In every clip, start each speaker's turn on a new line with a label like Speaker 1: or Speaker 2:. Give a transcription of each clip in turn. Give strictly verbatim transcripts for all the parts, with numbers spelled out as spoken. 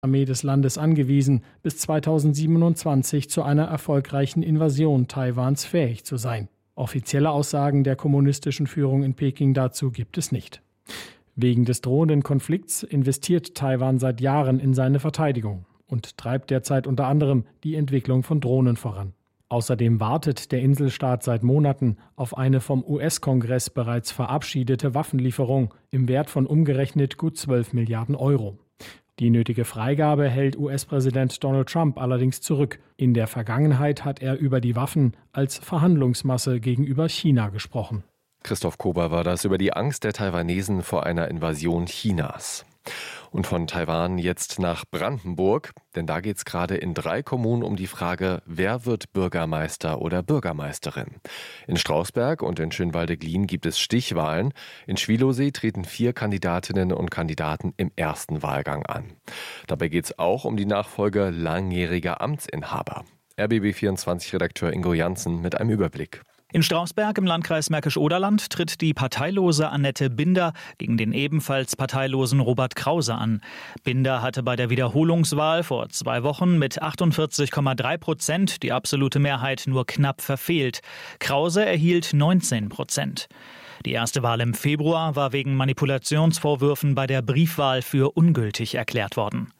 Speaker 1: Armee des Landes angewiesen, bis zweitausendsiebenundzwanzig zu einer erfolgreichen Invasion Taiwans fähig zu sein. Offizielle Aussagen der kommunistischen Führung in Peking dazu gibt es nicht. Wegen des drohenden Konflikts investiert Taiwan seit Jahren in seine Verteidigung und treibt derzeit unter anderem die Entwicklung von Drohnen voran. Außerdem wartet der Inselstaat seit Monaten auf eine vom U S-Kongress bereits verabschiedete Waffenlieferung im Wert von umgerechnet gut zwölf Milliarden Euro. Die nötige Freigabe hält U S-Präsident Donald Trump allerdings zurück. In der Vergangenheit hat er über die Waffen als Verhandlungsmasse gegenüber China gesprochen.
Speaker 2: Christoph Kober war das über die Angst der Taiwanesen vor einer Invasion Chinas. Und von Taiwan jetzt nach Brandenburg, denn da geht es gerade in drei Kommunen um die Frage, wer wird Bürgermeister oder Bürgermeisterin. In Strausberg und in Schönwalde-Glien gibt es Stichwahlen. In Schwielowsee treten vier Kandidatinnen und Kandidaten im ersten Wahlgang an. Dabei geht es auch um die Nachfolge langjähriger Amtsinhaber. R B B vierundzwanzig-Redakteur Ingo Janssen mit einem Überblick.
Speaker 3: In Strausberg im Landkreis Märkisch-Oderland tritt die parteilose Annette Binder gegen den ebenfalls parteilosen Robert Krause an. Binder hatte bei der Wiederholungswahl vor zwei Wochen mit achtundvierzig Komma drei Prozent die absolute Mehrheit nur knapp verfehlt. Krause erhielt neunzehn Prozent. Die erste Wahl im Februar war wegen Manipulationsvorwürfen bei der Briefwahl für ungültig erklärt worden.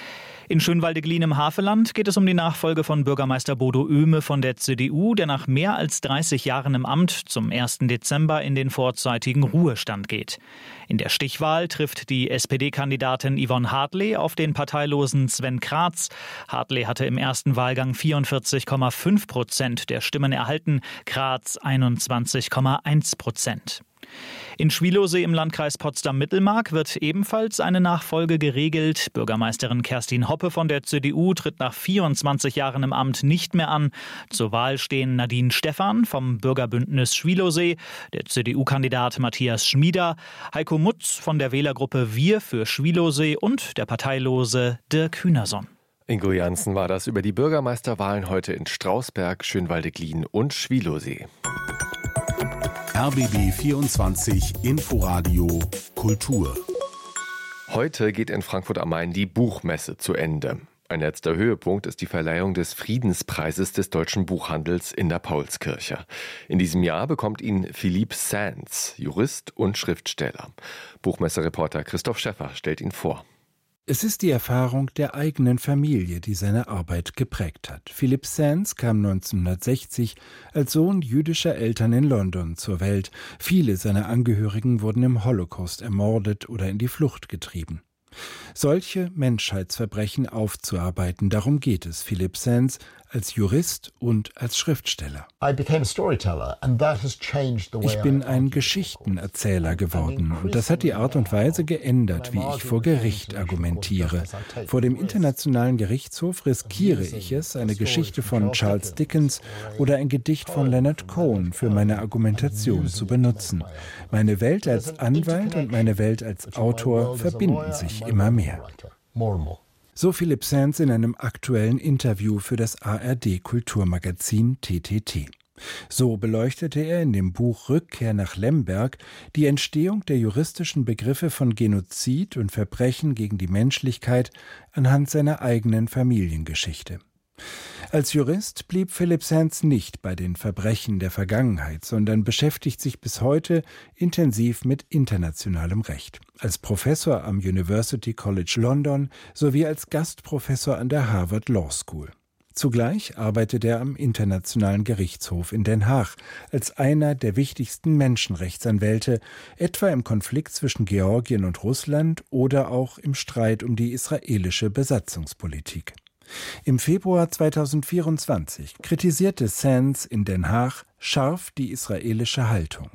Speaker 3: In Schönwalde-Glien im Havelland geht es um die Nachfolge von Bürgermeister Bodo Oehme von der C D U, der nach mehr als dreißig Jahren im Amt zum ersten Dezember in den vorzeitigen Ruhestand geht. In der Stichwahl trifft die S P D-Kandidatin Yvonne Hartley auf den parteilosen Sven Kratz. Hartley hatte im ersten Wahlgang vierundvierzig Komma fünf Prozent der Stimmen erhalten, Kratz einundzwanzig Komma eins Prozent. In Schwielowsee im Landkreis Potsdam-Mittelmark wird ebenfalls eine Nachfolge geregelt. Bürgermeisterin Kerstin Hoppe von der C D U tritt nach vierundzwanzig Jahren im Amt nicht mehr an. Zur Wahl stehen Nadine Stephan vom Bürgerbündnis Schwielowsee, der C D U-Kandidat Matthias Schmieder, Heiko Mutz von der Wählergruppe Wir für Schwielowsee und der parteilose Dirk Hühnerson.
Speaker 2: Ingo Janssen war das über die Bürgermeisterwahlen heute in Strausberg, Schönwalde-Glien und Schwielowsee.
Speaker 4: R B B vierundzwanzig Inforadio Kultur.
Speaker 2: Heute geht in Frankfurt am Main die Buchmesse zu Ende. Ein letzter Höhepunkt ist die Verleihung des Friedenspreises des deutschen Buchhandels in der Paulskirche. In diesem Jahr bekommt ihn Philippe Sands, Jurist und Schriftsteller. Buchmessereporter Christoph Schäffer stellt ihn vor.
Speaker 5: Es ist die Erfahrung der eigenen Familie, die seine Arbeit geprägt hat. Philippe Sands kam neunzehnhundertsechzig als Sohn jüdischer Eltern in London zur Welt. Viele seiner Angehörigen wurden im Holocaust ermordet oder in die Flucht getrieben. Solche Menschheitsverbrechen aufzuarbeiten, darum geht es Philippe Sands als Jurist und als Schriftsteller. Ich bin ein Geschichtenerzähler geworden und das hat die Art und Weise geändert, wie ich vor Gericht argumentiere. Vor dem Internationalen Gerichtshof riskiere ich es, eine Geschichte von Charles Dickens oder ein Gedicht von Leonard Cohen für meine Argumentation zu benutzen. Meine Welt als Anwalt und meine Welt als Autor verbinden sich immer mehr. So Philippe Sands in einem aktuellen Interview für das A R D-Kulturmagazin T T T. So beleuchtete er in dem Buch Rückkehr nach Lemberg die Entstehung der juristischen Begriffe von Genozid und Verbrechen gegen die Menschlichkeit anhand seiner eigenen Familiengeschichte. Als Jurist blieb Philippe Sands nicht bei den Verbrechen der Vergangenheit, sondern beschäftigt sich bis heute intensiv mit internationalem Recht. Als Professor am University College London sowie als Gastprofessor an der Harvard Law School. Zugleich arbeitet er am Internationalen Gerichtshof in Den Haag als einer der wichtigsten Menschenrechtsanwälte, etwa im Konflikt zwischen Georgien und Russland oder auch im Streit um die israelische Besatzungspolitik. Im Februar zweitausendvierundzwanzig kritisierte Sands in Den Haag scharf die israelische Haltung.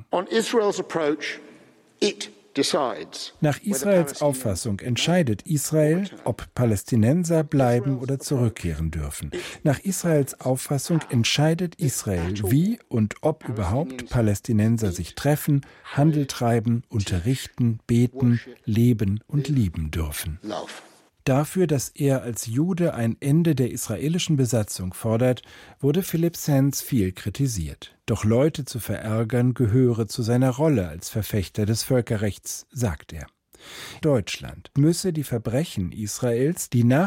Speaker 5: Nach Israels Auffassung entscheidet Israel, ob Palästinenser bleiben oder zurückkehren dürfen. Nach Israels Auffassung entscheidet Israel, wie und ob überhaupt Palästinenser sich treffen, Handel treiben, unterrichten, beten, leben und lieben dürfen. Dafür, dass er als Jude ein Ende der israelischen Besatzung fordert, wurde Philippe Sands viel kritisiert. Doch Leute zu verärgern gehöre zu seiner Rolle als Verfechter des Völkerrechts, sagt er. Deutschland müsse die Verbrechen Israels, die nach